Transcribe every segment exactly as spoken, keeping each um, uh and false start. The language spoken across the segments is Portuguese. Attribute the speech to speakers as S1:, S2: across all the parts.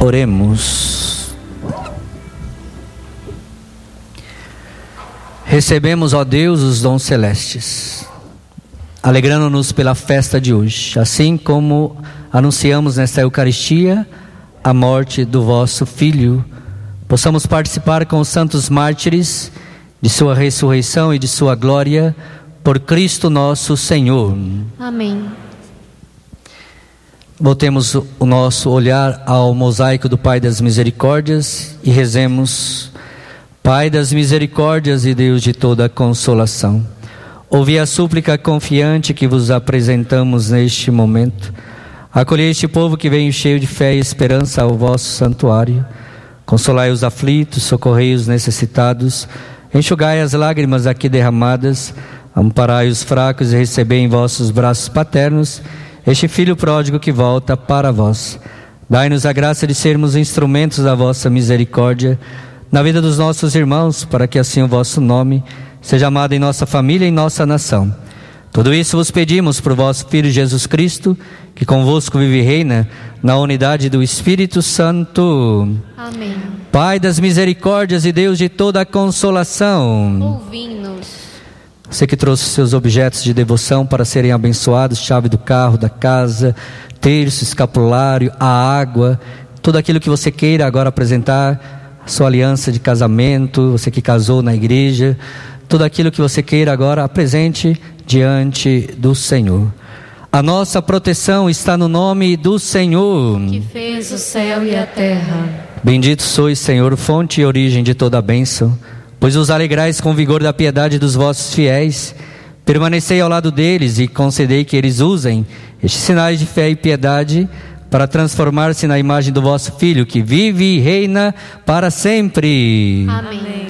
S1: Oremos. Recebemos, ó Deus, os dons celestes, alegrando-nos pela festa de hoje, assim como anunciamos nesta Eucaristia a morte do vosso Filho, possamos participar com os santos mártires de sua ressurreição e de sua glória, por Cristo nosso Senhor.
S2: Amém.
S1: Voltemos o nosso olhar ao mosaico do Pai das Misericórdias e rezemos: Pai das Misericórdias e Deus de toda consolação, ouvi a súplica confiante que vos apresentamos neste momento. Acolhei este povo que vem cheio de fé e esperança ao vosso santuário. Consolai os aflitos, socorrei os necessitados, enxugai as lágrimas aqui derramadas, amparai os fracos e recebei em vossos braços paternos este Filho pródigo que volta para vós. Dai-nos a graça de sermos instrumentos da vossa misericórdia na vida dos nossos irmãos, para que assim o vosso nome seja amado em nossa família e em nossa nação. Tudo isso vos pedimos por vosso Filho Jesus Cristo, que convosco vive e reina na unidade do Espírito Santo.
S2: Amém.
S1: Pai das misericórdias e Deus de toda a consolação,
S2: Ouvi-nos.
S1: você que trouxe seus objetos de devoção para serem abençoados, chave do carro, da casa, terço, escapulário, a água, tudo aquilo que você queira agora apresentar, a sua aliança de casamento, você que casou na igreja, tudo aquilo que você queira agora apresente diante do Senhor. A nossa proteção está no nome do Senhor,
S2: que fez o céu e a terra.
S1: Bendito sois, Senhor, fonte e origem de toda a bênção, pois os alegrais com o vigor da piedade dos vossos fiéis. Permanecei ao lado deles e concedei que eles usem estes sinais de fé e piedade para transformar-se na imagem do vosso Filho, que vive e reina para sempre.
S2: Amém.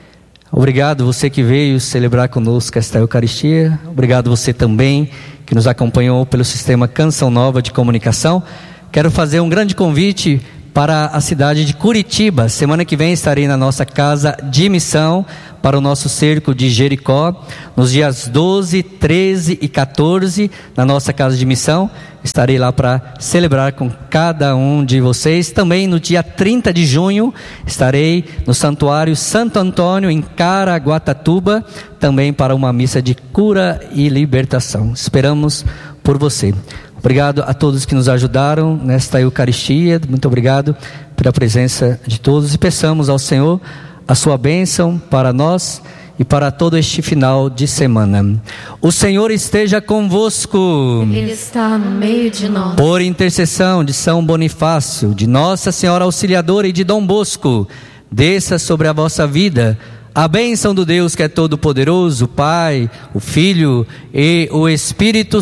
S1: Obrigado você que veio celebrar conosco esta Eucaristia. Obrigado você também que nos acompanhou pelo sistema Canção Nova de comunicação. Quero fazer um grande convite para a cidade de Curitiba. Semana que vem estarei na nossa casa de missão para o nosso cerco de Jericó, nos dias doze, treze e quatorze, na nossa casa de missão. Estarei lá para celebrar com cada um de vocês. Também no dia trinta de junho estarei no Santuário Santo Antônio, em Caraguatatuba, também para uma missa de cura e libertação. Esperamos por você. Obrigado a todos que nos ajudaram nesta Eucaristia. Muito obrigado pela presença de todos. E peçamos ao Senhor a sua bênção para nós e para todo este final de semana. O Senhor esteja convosco.
S2: Ele está no meio de nós.
S1: Por intercessão de São Bonifácio, de Nossa Senhora Auxiliadora e de Dom Bosco, desça sobre a vossa vida a bênção do Deus que é todo-poderoso, o Pai, o Filho e o Espírito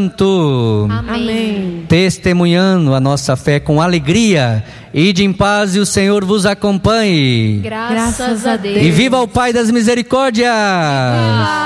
S1: Santo.
S2: Amém.
S1: Testemunhando a nossa fé com alegria, ide em paz e o Senhor vos acompanhe.
S2: Graças a Deus.
S1: E viva o Pai das Misericórdias!
S2: Viva!